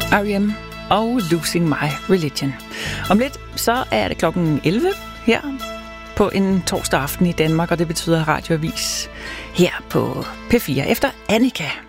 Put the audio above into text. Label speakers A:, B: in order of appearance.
A: R.E.M. og Losing My Religion. Om lidt så er det klokken 11 her på en torsdag aften i Danmark, og det betyder radioavis her på P4 efter Annika.